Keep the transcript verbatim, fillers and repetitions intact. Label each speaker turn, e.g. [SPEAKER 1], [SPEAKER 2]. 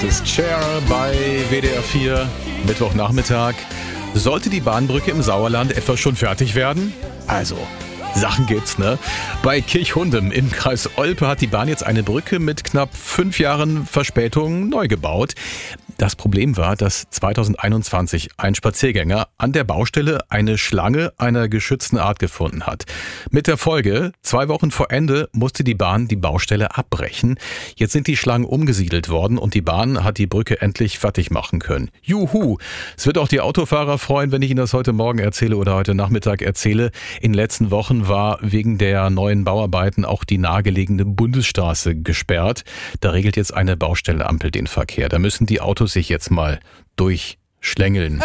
[SPEAKER 1] Das ist Cher bei W D R vier, Mittwochnachmittag. Sollte die Bahnbrücke im Sauerland etwa schon fertig werden? Also, Sachen gibt's, ne? Bei Kirchhundem im Kreis Olpe hat die Bahn jetzt eine Brücke mit knapp fünf Jahren Verspätung neu gebaut. Das Problem war, dass zweitausendeinundzwanzig ein Spaziergänger an der Baustelle eine Schlange einer geschützten Art gefunden hat. Mit der Folge, zwei Wochen vor Ende musste die Bahn die Baustelle abbrechen. Jetzt sind die Schlangen umgesiedelt worden und die Bahn hat die Brücke endlich fertig machen können. Juhu! Es wird auch die Autofahrer freuen, wenn ich Ihnen das heute Morgen erzähle oder heute Nachmittag erzähle. In den letzten Wochen war wegen der neuen Bauarbeiten auch die nahegelegene Bundesstraße gesperrt. Da regelt jetzt eine Baustellenampel den Verkehr. Da müssen die Autos sich jetzt mal durchschlängeln.